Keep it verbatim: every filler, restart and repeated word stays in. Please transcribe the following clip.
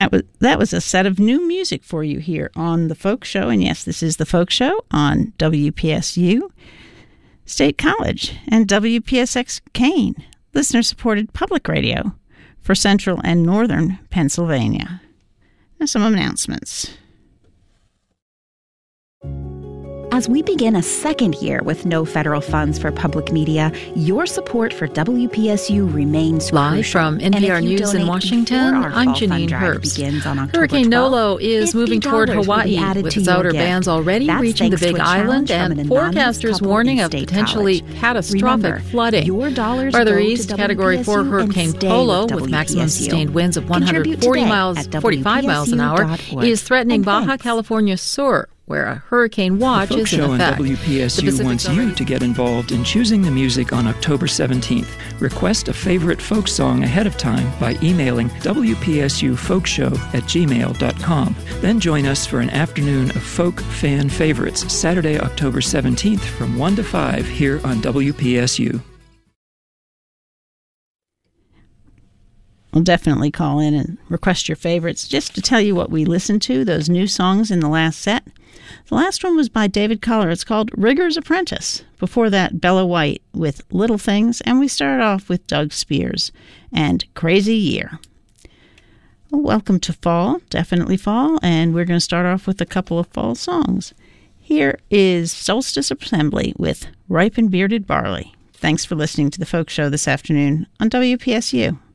That was, that was a set of new music for you here on The Folk Show. And yes, this is The Folk Show on W P S U State College and W P S X Kane, listener-supported public radio for Central and Northern Pennsylvania. Now some announcements. As we begin a second year with no federal funds for public media, your support for W P S U remains Live crucial. from N P R News in Washington, I'm Janine Herbst. Hurricane Nolo is moving toward Hawaii, with its outer bands already That's reaching the Big Island, and an forecasters warning of potentially college. catastrophic Remember, flooding. Your dollars Farther go east, to Category four Hurricane Polo, with maximum sustained winds of one hundred forty miles, forty-five miles an hour, is threatening Baja California Sur, where a hurricane watch the is in Folk Show and effect. W P S U wants you to get involved in choosing the music on October seventeenth. Request a favorite folk song ahead of time by emailing W P S U folkshow at gmail dot com. Then join us for an afternoon of folk fan favorites, Saturday, October seventeenth from one to five here on W P S U. Well, definitely call in and request your favorites. Just to tell you what we listened to, those new songs in the last set. The last one was by David Collar. It's called Rigger's Apprentice. Before that, Bella White with Little Things. And we started off with Doug Spears and Crazy Year. Well, welcome to fall, definitely fall. And we're going to start off with a couple of fall songs. Here is Solstice Assembly with Ripe and Bearded Barley. Thanks for listening to The Folk Show this afternoon on W P S U.